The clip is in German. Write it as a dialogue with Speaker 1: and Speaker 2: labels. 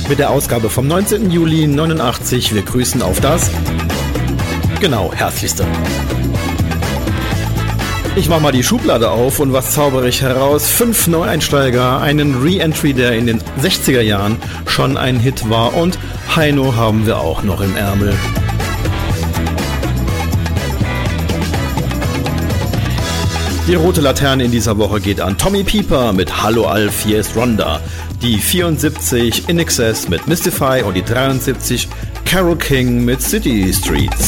Speaker 1: mit der Ausgabe vom 19. Juli 89. Wir grüßen auf das, genau, herzlichste. Ich mach mal die Schublade auf und was zaubere ich heraus? 5 Neueinsteiger, einen Re-Entry, der in den 60er Jahren schon ein Hit war, und Heino haben wir auch noch im Ärmel. Die rote Laterne in dieser Woche geht an Tommy Pieper mit Hallo Alf, hier ist Rhonda. Die 74 In Excess mit Mystify und die 73 Carole King mit City Streets.